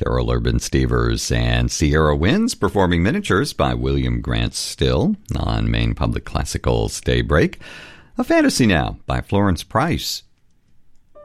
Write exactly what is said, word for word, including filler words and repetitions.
Daryl Urban Stevers and Sierra Winds performing Miniatures by William Grant Still on Maine Public Classical's Daybreak. A Fantasy Now by Florence Price.